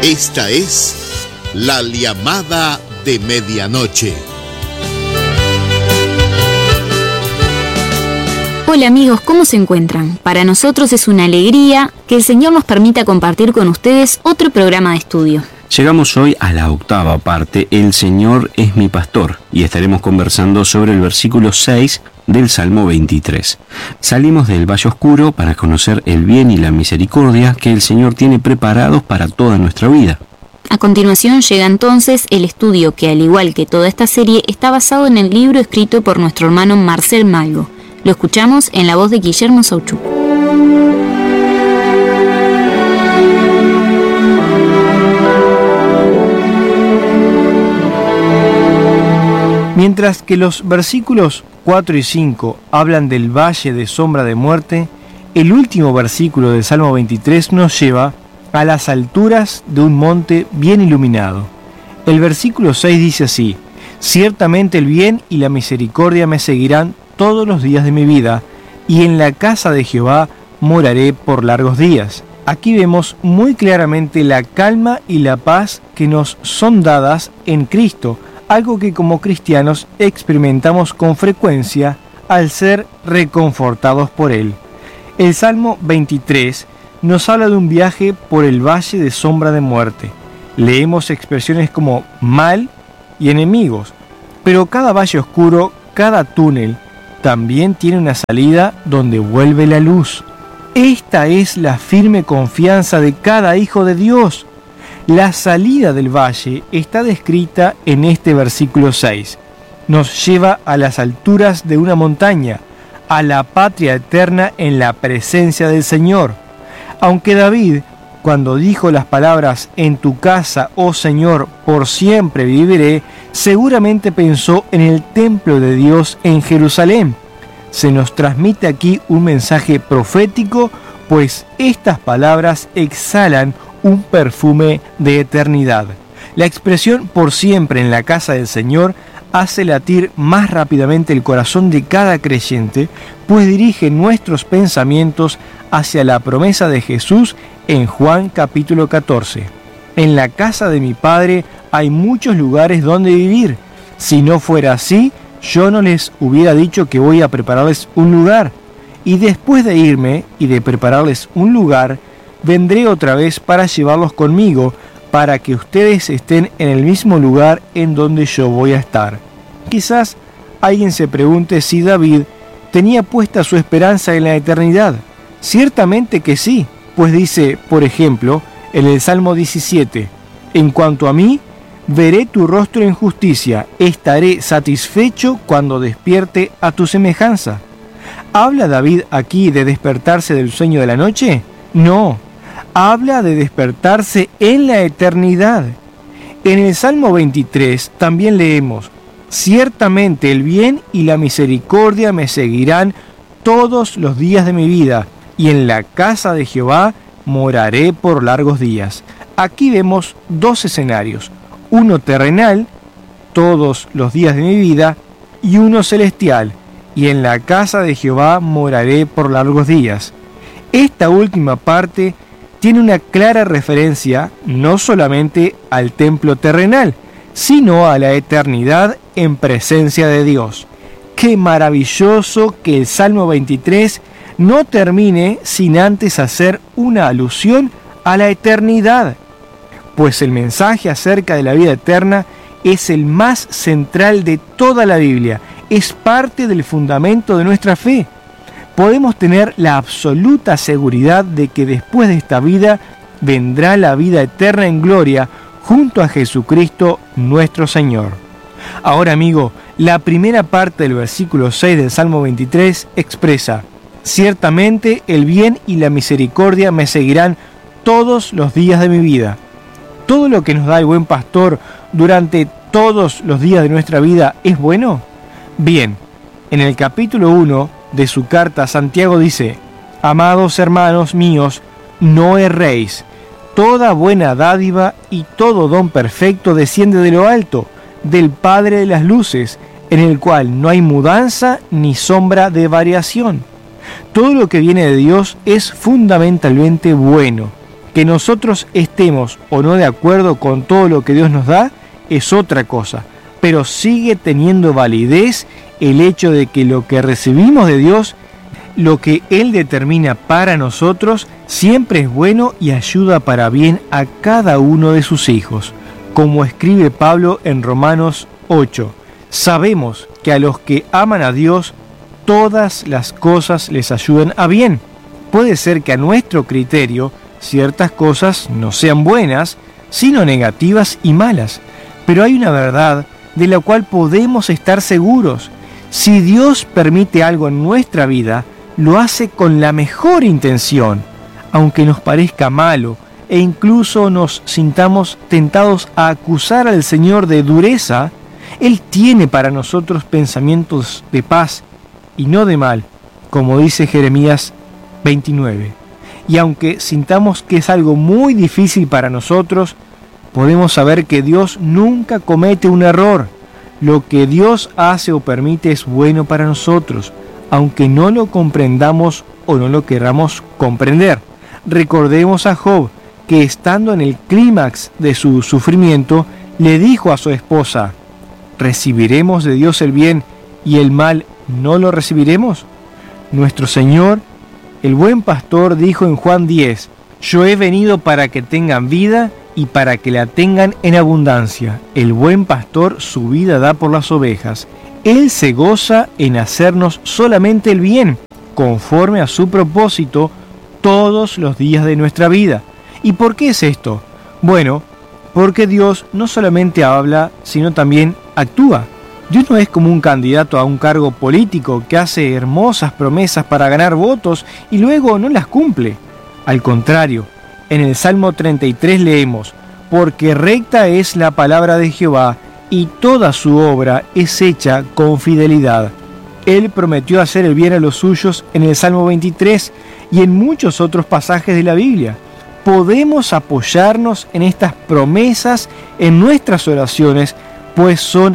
Esta es la llamada de medianoche. Hola amigos, ¿cómo se encuentran? Para nosotros es una alegría que el Señor nos permita compartir con ustedes otro programa de estudio. Llegamos hoy a la octava parte, El Señor es mi pastor, y estaremos conversando sobre el versículo 6 del Salmo 23. Salimos del valle oscuro para conocer el bien y la misericordia que el Señor tiene preparados para toda nuestra vida. A continuación llega entonces el estudio que, al igual que toda esta serie, está basado en el libro escrito por nuestro hermano Marcel Malgo. Lo escuchamos en la voz de Guillermo Sauchuk. Mientras que los versículos 4 y 5 hablan del valle de sombra de muerte, el último versículo del Salmo 23 nos lleva a las alturas de un monte bien iluminado. El versículo 6 dice así: ciertamente el bien y la misericordia me seguirán todos los días de mi vida, y en la casa de Jehová moraré por largos días. Aquí vemos muy claramente la calma y la paz que nos son dadas en Cristo, algo que como cristianos experimentamos con frecuencia al ser reconfortados por Él. El Salmo 23 nos habla de un viaje por el valle de sombra de muerte. Leemos expresiones como mal y enemigos, pero cada valle oscuro, cada túnel, también tiene una salida donde vuelve la luz. Esta es la firme confianza de cada hijo de Dios. La salida del valle está descrita en este versículo 6. Nos lleva a las alturas de una montaña, a la patria eterna en la presencia del Señor. Aunque David, cuando dijo las palabras «En tu casa, oh Señor, por siempre viviré», seguramente pensó en el templo de Dios en Jerusalén. Se nos transmite aquí un mensaje profético, pues estas palabras exhalan un perfume de eternidad. La expresión «por siempre en la casa del Señor» hace latir más rápidamente el corazón de cada creyente, pues dirige nuestros pensamientos hacia la promesa de Jesús en Juan capítulo 14. En la casa de mi Padre hay muchos lugares donde vivir. Si no fuera así, yo no les hubiera dicho que voy a prepararles un lugar. Y después de irme y de prepararles un lugar, vendré otra vez para llevarlos conmigo, para que ustedes estén en el mismo lugar en donde yo voy a estar. Quizás alguien se pregunte si David tenía puesta su esperanza en la eternidad. Ciertamente que sí, pues dice, por ejemplo, en el Salmo 17, «En cuanto a mí, veré tu rostro en justicia, estaré satisfecho cuando despierte a tu semejanza». ¿Habla David aquí de despertarse del sueño de la noche? No, habla de despertarse en la eternidad. En el Salmo 23 también leemos: «Ciertamente el bien y la misericordia me seguirán todos los días de mi vida, y en la casa de Jehová moraré por largos días». Aquí vemos dos escenarios, uno terrenal, todos los días de mi vida, y uno celestial, y en la casa de Jehová moraré por largos días. Esta última parte tiene una clara referencia no solamente al templo terrenal, sino a la eternidad en presencia de Dios. Qué maravilloso que el Salmo 23 no termine sin antes hacer una alusión a la eternidad, pues el mensaje acerca de la vida eterna es el más central de toda la Biblia, es parte del fundamento de nuestra fe. Podemos tener la absoluta seguridad de que después de esta vida vendrá la vida eterna en gloria junto a Jesucristo nuestro Señor. Ahora, amigo, la primera parte del versículo 6 del Salmo 23 expresa: «Ciertamente el bien y la misericordia me seguirán todos los días de mi vida». ¿Todo lo que nos da el buen pastor durante todos los días de nuestra vida es bueno? Bien, en el capítulo 1 de su carta, Santiago dice: «Amados hermanos míos, no erréis. Toda buena dádiva y todo don perfecto desciende de lo alto, del Padre de las luces, en el cual no hay mudanza ni sombra de variación». Todo lo que viene de Dios es fundamentalmente bueno. Que nosotros estemos o no de acuerdo con todo lo que Dios nos da es otra cosa, pero sigue teniendo validez el hecho de que lo que recibimos de Dios, lo que Él determina para nosotros, siempre es bueno y ayuda para bien a cada uno de sus hijos. Como escribe Pablo en Romanos 8, sabemos que a los que aman a Dios, todas las cosas les ayudan a bien. Puede ser que a nuestro criterio ciertas cosas no sean buenas, sino negativas y malas, pero hay una verdad de la cual podemos estar seguros. Si Dios permite algo en nuestra vida, lo hace con la mejor intención, aunque nos parezca malo e incluso nos sintamos tentados a acusar al Señor de dureza. Él tiene para nosotros pensamientos de paz y no de mal, como dice Jeremías 29. Y aunque sintamos que es algo muy difícil para nosotros, podemos saber que Dios nunca comete un error. Lo que Dios hace o permite es bueno para nosotros, aunque no lo comprendamos o no lo queramos comprender. Recordemos a Job, que estando en el clímax de su sufrimiento, le dijo a su esposa: ¿recibiremos de Dios el bien y el mal no lo recibiremos? Nuestro Señor, el buen pastor, dijo en Juan 10, yo he venido para que tengan vida y para que la tengan en abundancia. El buen pastor su vida da por las ovejas. Él se goza en hacernos solamente el bien, conforme a su propósito, todos los días de nuestra vida. ¿Y por qué es esto? Bueno, porque Dios no solamente habla, sino también actúa. Dios no es como un candidato a un cargo político que hace hermosas promesas para ganar votos y luego no las cumple. Al contrario, en el Salmo 33 leemos: porque recta es la palabra de Jehová, y toda su obra es hecha con fidelidad. Él prometió hacer el bien a los suyos en el Salmo 23 y en muchos otros pasajes de la Biblia. Podemos apoyarnos en estas promesas en nuestras oraciones, pues son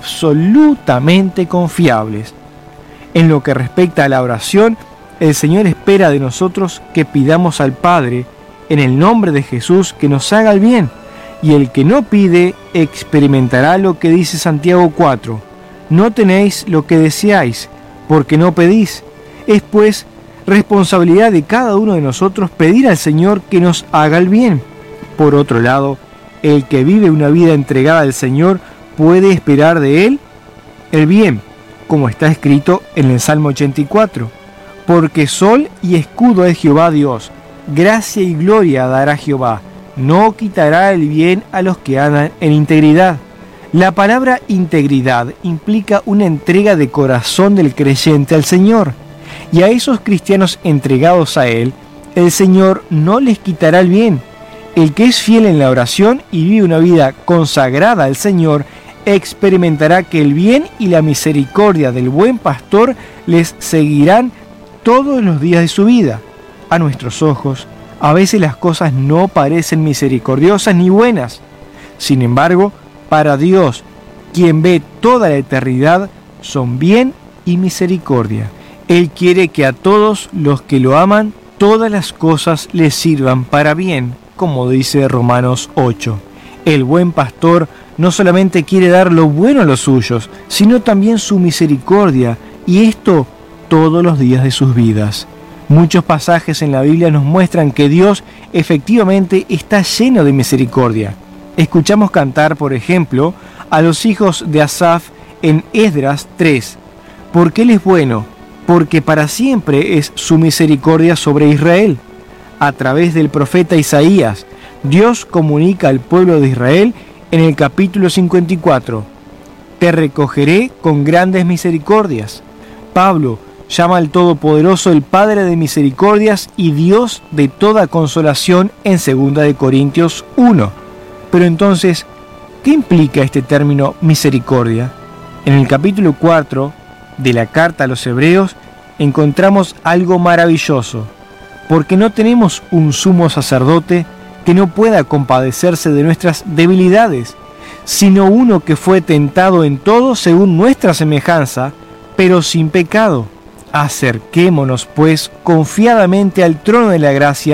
absolutamente confiables. En lo que respecta a la oración, el Señor espera de nosotros que pidamos al Padre, en el nombre de Jesús, que nos haga el bien, y el que no pide experimentará lo que dice Santiago 4. No tenéis lo que deseáis, porque no pedís. Es pues responsabilidad de cada uno de nosotros pedir al Señor que nos haga el bien. Por otro lado, el que vive una vida entregada al Señor puede esperar de Él el bien, como está escrito en el Salmo 84. Porque sol y escudo es Jehová Dios, gracia y gloria dará Jehová, no quitará el bien a los que andan en integridad. La palabra integridad implica una entrega de corazón del creyente al Señor, y a esos cristianos entregados a Él, el Señor no les quitará el bien. El que es fiel en la oración y vive una vida consagrada al Señor, experimentará que el bien y la misericordia del buen pastor les seguirán todos los días de su vida. A nuestros ojos, a veces las cosas no parecen misericordiosas ni buenas. Sin embargo, para Dios, quien ve toda la eternidad, son bien y misericordia. Él quiere que a todos los que lo aman, todas las cosas les sirvan para bien, como dice Romanos 8. El buen pastor no solamente quiere dar lo bueno a los suyos, sino también su misericordia, y esto todos los días de sus vidas. Muchos pasajes en la Biblia nos muestran que Dios efectivamente está lleno de misericordia. Escuchamos cantar, por ejemplo, a los hijos de Asaf en Esdras 3. Porque Él es bueno, porque para siempre es su misericordia sobre Israel. A través del profeta Isaías, Dios comunica al pueblo de Israel en el capítulo 54. Te recogeré con grandes misericordias. Pablo llama al Todopoderoso el Padre de misericordias y Dios de toda consolación en 2 Corintios 1. Pero entonces, ¿qué implica este término misericordia? En el capítulo 4 de la carta a los Hebreos encontramos algo maravilloso, porque no tenemos un sumo sacerdote que no pueda compadecerse de nuestras debilidades, sino uno que fue tentado en todo según nuestra semejanza, pero sin pecado. Acerquémonos, pues, confiadamente al trono de la gracia,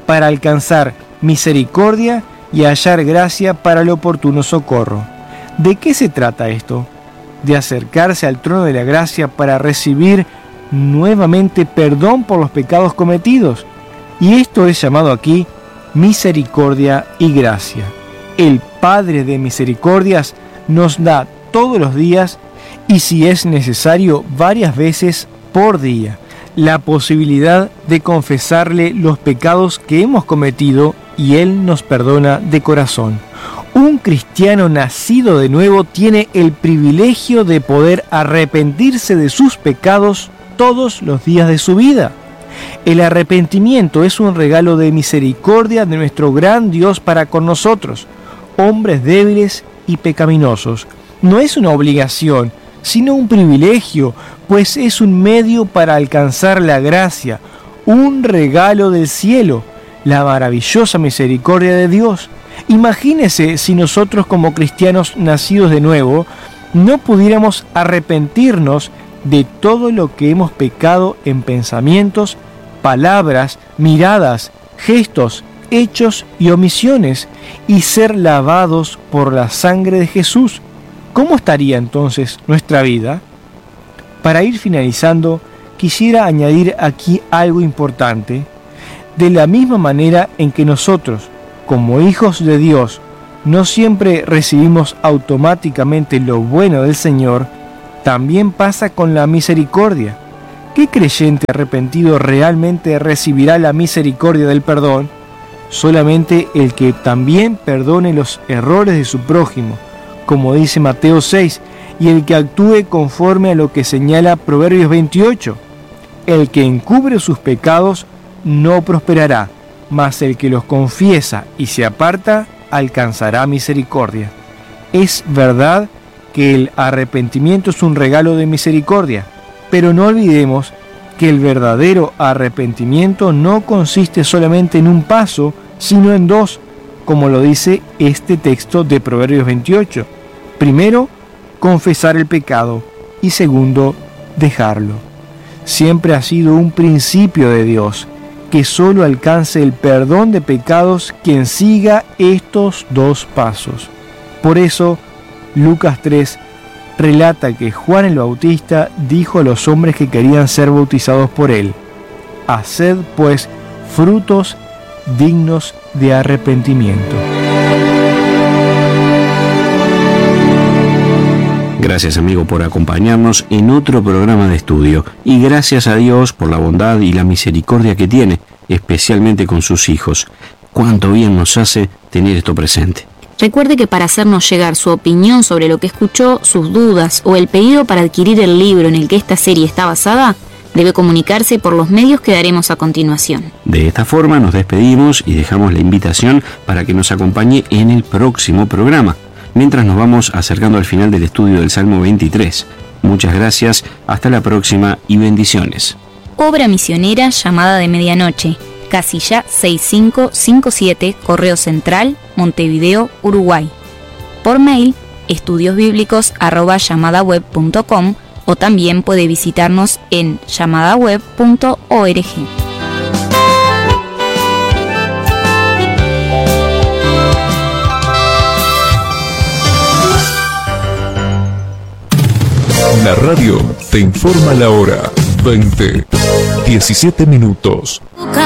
para alcanzar misericordia y hallar gracia para el oportuno socorro. ¿De qué se trata esto? De acercarse al trono de la gracia para recibir nuevamente perdón por los pecados cometidos. Y esto es llamado aquí misericordia y gracia. El Padre de misericordias nos da todos los días, y si es necesario varias veces por día, la posibilidad de confesarle los pecados que hemos cometido, y Él nos perdona de corazón. Un cristiano nacido de nuevo tiene el privilegio de poder arrepentirse de sus pecados todos los días de su vida. El arrepentimiento es un regalo de misericordia de nuestro gran Dios para con nosotros, hombres débiles y pecaminosos. No es una obligación, sino un privilegio, pues es un medio para alcanzar la gracia, un regalo del cielo, la maravillosa misericordia de Dios. Imagínese si nosotros como cristianos nacidos de nuevo no pudiéramos arrepentirnos de todo lo que hemos pecado en pensamientos, palabras, miradas, gestos, hechos y omisiones, y ser lavados por la sangre de Jesús. ¿Cómo estaría entonces nuestra vida? Para ir finalizando, quisiera añadir aquí algo importante. De la misma manera en que nosotros, como hijos de Dios, no siempre recibimos automáticamente lo bueno del Señor, también pasa con la misericordia. ¿Qué creyente arrepentido realmente recibirá la misericordia del perdón? Solamente el que también perdone los errores de su prójimo, como dice Mateo 6, y el que actúe conforme a lo que señala Proverbios 28. El que encubre sus pecados no prosperará, mas el que los confiesa y se aparta alcanzará misericordia. Es verdad que el arrepentimiento es un regalo de misericordia, pero no olvidemos que el verdadero arrepentimiento no consiste solamente en un paso, sino en dos, como lo dice este texto de Proverbios 28. Primero, confesar el pecado, y segundo, dejarlo. Siempre ha sido un principio de Dios que solo alcance el perdón de pecados quien siga estos dos pasos. Por eso, Lucas 3 relata que Juan el Bautista dijo a los hombres que querían ser bautizados por él: haced pues frutos dignos de arrepentimiento. Gracias, amigo, por acompañarnos en otro programa de estudio, y gracias a Dios por la bondad y la misericordia que tiene, especialmente con sus hijos. Cuánto bien nos hace tener esto presente. Recuerde que para hacernos llegar su opinión sobre lo que escuchó, sus dudas o el pedido para adquirir el libro en el que esta serie está basada, debe comunicarse por los medios que daremos a continuación. De esta forma nos despedimos y dejamos la invitación para que nos acompañe en el próximo programa, mientras nos vamos acercando al final del estudio del Salmo 23. Muchas gracias, hasta la próxima y bendiciones. Obra misionera Llamada de Medianoche, casilla 6557, Correo Central, Montevideo, Uruguay. Por mail, estudiosbiblicos@llamadaweb.com, o también puede visitarnos en llamadaweb.org. La radio te informa la hora. 20:17.